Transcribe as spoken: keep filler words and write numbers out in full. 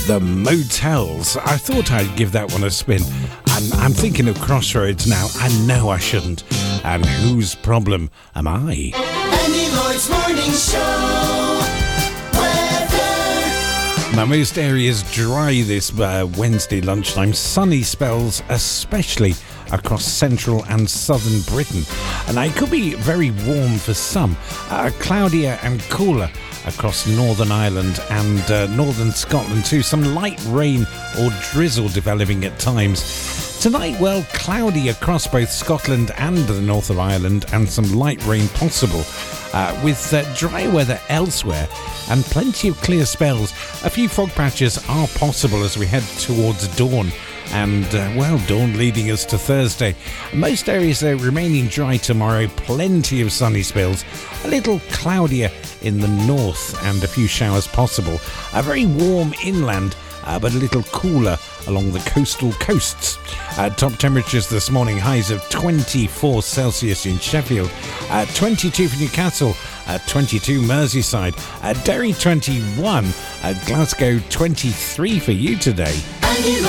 The Motels. I thought I'd give that one a spin. I'm, I'm thinking of Crossroads now. I know I shouldn't. And whose problem am I? Andy Lloyd's Morning Show. Weather. Now, most areas dry this uh, Wednesday lunchtime. Sunny spells, especially across central and southern Britain. And it could be very warm for some. Uh, cloudier and cooler across Northern Ireland and uh, northern Scotland too. Some light rain or drizzle developing at times. Tonight, well, cloudy across both Scotland and the north of Ireland, and some light rain possible, uh, with uh, dry weather elsewhere and plenty of clear spells. A few fog patches are possible as we head towards dawn. And, uh, well, dawn leading us to Thursday. Most areas, though, remaining dry tomorrow. Plenty of sunny spells. A little cloudier in the north and a few showers possible. A very warm inland, uh, but a little cooler along the coastal coasts. Uh, top temperatures this morning, highs of twenty-four Celsius in Sheffield, uh, twenty-two for Newcastle, uh, twenty-two Merseyside, uh, Derry twenty-one, uh, Glasgow twenty-three for you today. Andy